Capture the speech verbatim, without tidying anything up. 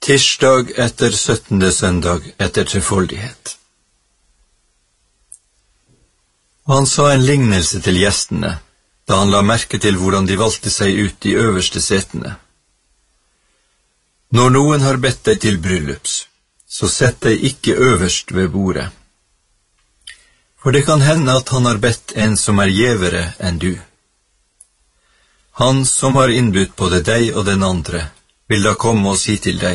Tirsdag etter syttende søndag etter trefoldighet. Og han sa en lignelse til gjestene, da han la merke til hvordan de valgte seg ut de øverste setene. Når noen har bedt deg til bryllups, så sett deg ikke øverst ved bordet. For det kan hende at han har bedt en som er gjevere enn du. Han som har innbudt både deg og den andre, vil da komme og si til deg: